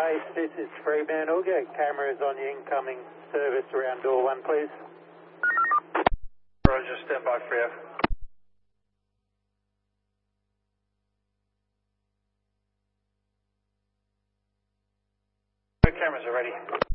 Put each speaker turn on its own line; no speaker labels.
base, this is Fremantle. Get cameras on the incoming service around door 1, please.
Roger, stand by for you. The cameras are ready.